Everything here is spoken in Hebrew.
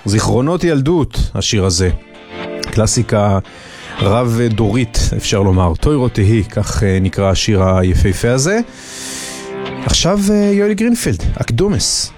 זיכרונות ילדות, השיר הזה. קלאסיקה רב דורית, אפשר לומר. טוירו תהי, כך נקרא השיר היפהפה הזה. עכשיו יואל גרינפלד, אקדומס.